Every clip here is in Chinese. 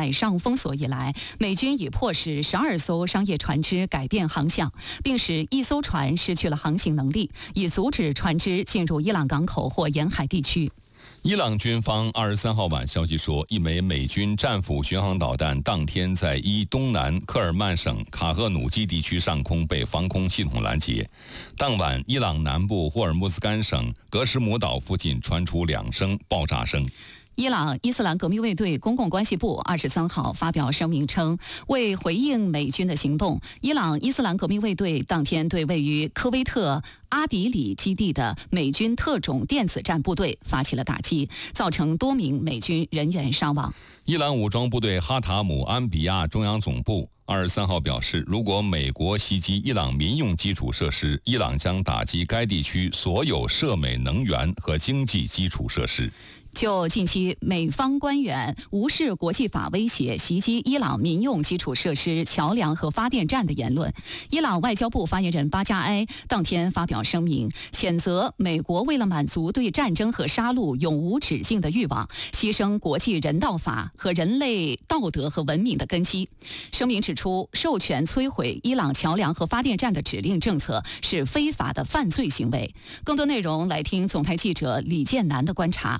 海上封锁以来，美军已迫使12艘商业船只改变航向，并使1艘船失去了航行能力，以阻止船只进入伊朗港口或沿海地区。 伊朗军方23号晚消息说，一枚美军战斧巡航导弹当天在东南科尔曼省卡赫努基地区上空被防空系统拦截。当晚，伊朗南部霍尔木兹干省格什姆岛附近传出2声爆炸声。 伊朗伊斯兰革命卫队公共关系部23号发表声明称，为回应美军的行动，伊朗伊斯兰革命卫队当天对位于科威特阿迪里基地的美军特种电子战部队发起了打击，造成多名美军人员伤亡。 伊朗武装部队哈塔姆安比亚中央总部23号表示，如果美国袭击伊朗民用基础设施，伊朗将打击该地区所有涉美能源和经济基础设施。 就近期美方官员无视国际法威胁袭击伊朗民用基础设施、桥梁和发电站的言论，伊朗外交部发言人巴加埃当天发表声明，谴责美国为了满足对战争和杀戮永无止境的欲望，牺牲国际人道法和人类道德和文明的根基。声明指出，授权摧毁伊朗桥梁和发电站的指令政策是非法的犯罪行为。更多内容来听总台记者李建南的观察。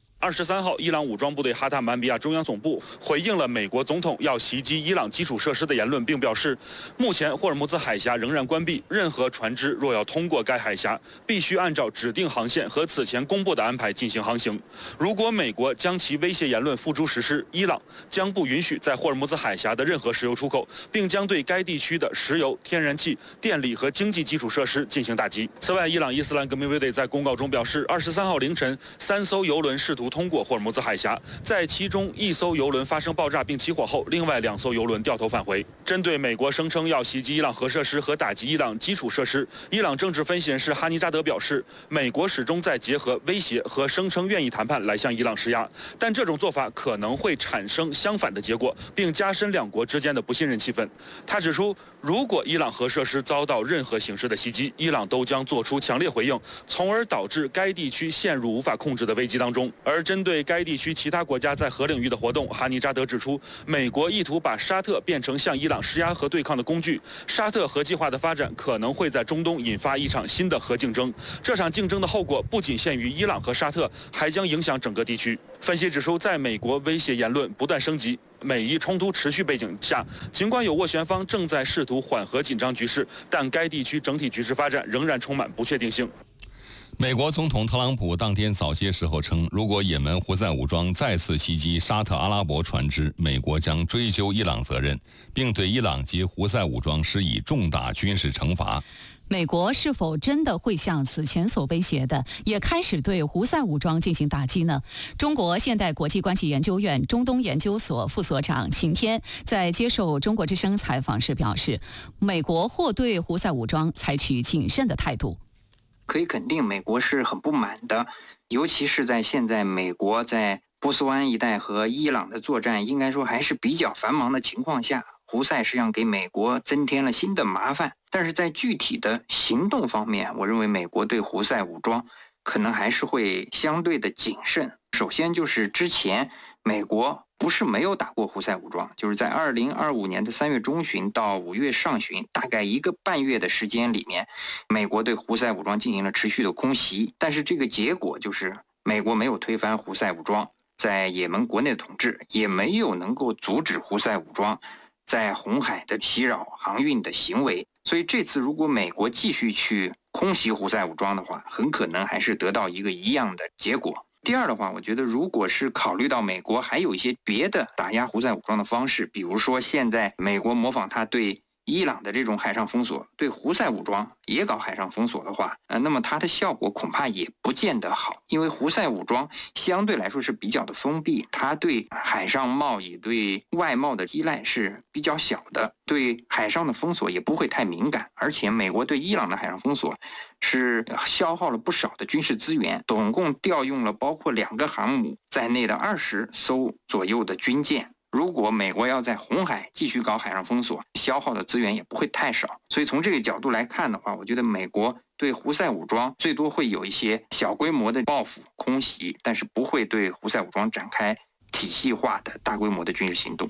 23号，伊朗武装部队哈塔曼比亚中央总部回应了美国总统要袭击伊朗基础设施的言论，并表示，目前霍尔木兹海峡仍然关闭，任何船只若要通过该海峡，必须按照指定航线和此前公布的安排进行航行。如果美国将其威胁言论付诸实施，伊朗将不允许在霍尔木兹海峡的任何石油出口，并将对该地区的石油、天然气、电力和经济基础设施进行打击。此外，伊朗伊斯兰革命卫队在公告中表示，23号凌晨，3艘油轮试图通过霍尔木兹海峡，在其中1艘油轮发生爆炸并起火后，另外2艘油轮掉头返回。针对美国声称要袭击伊朗核设施和打击伊朗基础设施，伊朗政治分析人士哈尼扎德表示，美国始终在结合威胁和声称愿意谈判来向伊朗施压，但这种做法可能会产生相反的结果，并加深两国之间的不信任气氛。他指出，如果伊朗核设施遭到任何形式的袭击，伊朗都将做出强烈回应，从而导致该地区陷入无法控制的危机当中。而针对该地区其他国家在核领域的活动，哈尼扎德指出，美国意图把沙特变成向伊朗施压和对抗的工具。沙特核计划的发展可能会在中东引发一场新的核竞争，这场竞争的后果不仅限于伊朗和沙特，还将影响整个地区。分析指出，在美国威胁言论不断升级、美伊冲突持续背景下，尽管有斡旋方正在试图缓和紧张局势，但该地区整体局势发展仍然充满不确定性。 美国总统特朗普当天早些时候称，如果也门胡塞武装再次袭击沙特阿拉伯船只，美国将追究伊朗责任，并对伊朗及胡塞武装施以重大军事惩罚。 美国是否真的会像此前所威胁的，也开始对胡塞武装进行打击呢？中国现代国际关系研究院中东研究所副所长秦天在接受中国之声采访时表示，美国或对胡塞武装采取谨慎的态度。 可以肯定，美国是很不满的，尤其是在现在美国在波斯湾一带和伊朗的作战应该说还是比较繁忙的情况下，胡塞实际上给美国增添了新的麻烦。但是在具体的行动方面，我认为美国对胡塞武装可能还是会相对的谨慎。首先就是之前美国不是没有打过胡塞武装，就是在2025年的3月中旬到5月上旬，大概1个半月的时间里面，美国对胡塞武装进行了持续的空袭。但是这个结果就是美国没有推翻胡塞武装在也门国内的统治，也没有能够阻止胡塞武装在红海的袭扰航运的行为。所以这次如果美国继续去空袭胡塞武装的话，很可能还是得到一个一样的结果。第二的话，我觉得如果是考虑到美国还有一些别的打压胡塞武装的方式，比如说现在美国模仿他对伊朗的这种海上封锁，对胡塞武装也搞海上封锁的话，那么它的效果恐怕也不见得好，因为胡塞武装相对来说是比较的封闭，它对海上贸易、对外贸的依赖是比较小的，对海上的封锁也不会太敏感，而且美国对伊朗的海上封锁是消耗了不少的军事资源，总共调用了包括2个航母在内的20艘左右的军舰。如果美国要在红海继续搞海上封锁，消耗的资源也不会太少。所以从这个角度来看的话，我觉得美国对胡塞武装最多会有一些小规模的报复空袭，但是不会对胡塞武装展开体系化的大规模的军事行动。